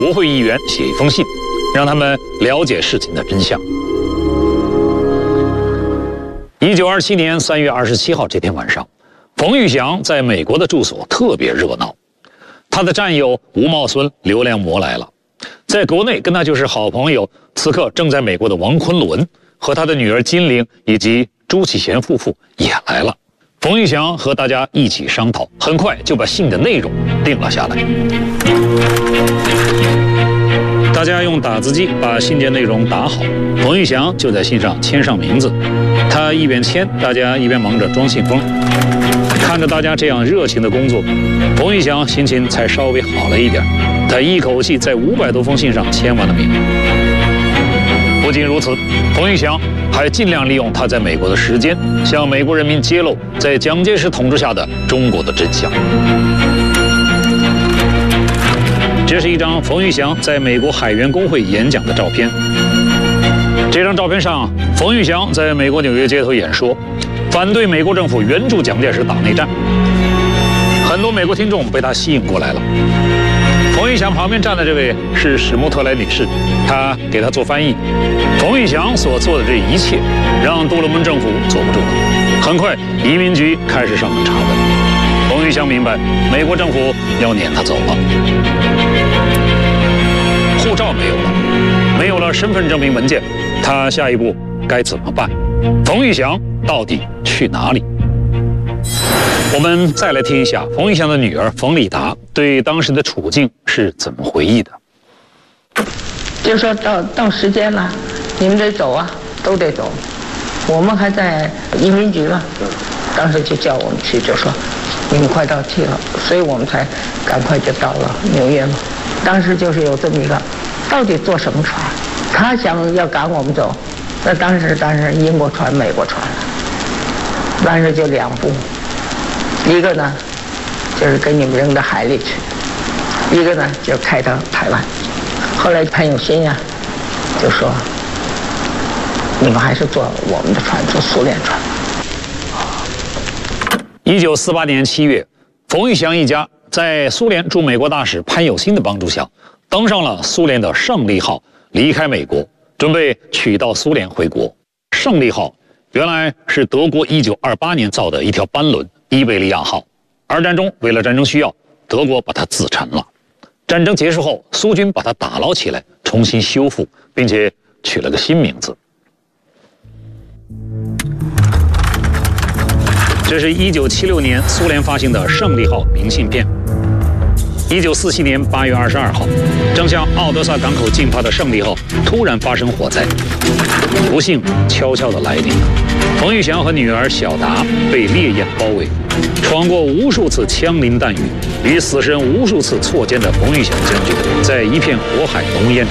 国会议员写一封信，让他们了解事情的真相。1927年3月27号这天晚上，冯玉祥在美国的住所特别热闹。他的战友吴茂孙、刘良模来了，在国内跟他就是好朋友，此刻正在美国的王昆仑和他的女儿金玲以及朱启贤夫妇也来了。冯玉祥和大家一起商讨，很快就把信的内容定了下来。大家用打字机把信件内容打好，冯玉祥就在信上签上名字。他一边签，大家一边忙着装信封。看着大家这样热情的工作，冯玉祥心情才稍微好了一点。他一口气在500多封信上签完了名。不仅如此，冯玉祥还尽量利用他在美国的时间，向美国人民揭露在蒋介石统治下的中国的真相。这是一张冯玉祥在美国海员工会演讲的照片。这张照片上，冯玉祥在美国纽约街头演说，反对美国政府援助蒋介石打内战。很多美国听众被他吸引过来了。冯玉祥旁边站的这位是史穆特莱女士，她给他做翻译。冯玉祥所做的这一切，让杜鲁门政府坐不住了。很快，移民局开始上门查问。冯玉祥明白，美国政府要撵他走了。护照没有了，没有了身份证明文件，他下一步该怎么办？冯玉祥到底去哪里？我们再来听一下冯玉祥的女儿冯丽达对当时的处境是怎么回忆的。 就说到时间了，你们得走啊，都得走。我们还在移民局嘛，当时就叫我们去，就说你们快到期了，所以我们才赶快就到了纽约嘛。当时就是有这么一个，到底坐什么船？他想要赶我们走，那当时英国船、美国船了，当时就2部，一个呢就是给你们扔到海里去，一个呢就开到台湾。后来潘有心呀就说，你们还是坐我们的船，坐苏联船。 1948年7月，冯玉祥一家在苏联驻美国大使潘有心的帮助下，登上了苏联的胜利号，离开美国，准备取到苏联回国。胜利号原来是德国1928年造的一条班轮伊贝利亚号，二战中为了战争需要，德国把它自沉了。战争结束后，苏军把它打捞起来，重新修复，并且取了个新名字。这是1976年苏联发行的胜利号明信片。1947年8月22号，正向奥德萨港口进发的胜利号突然发生火灾，不幸悄悄地来临。冯玉祥和女儿小达被烈焰包围，闯过无数次枪林弹雨，与死神无数次错肩的冯玉祥将军，在一片火海浓烟中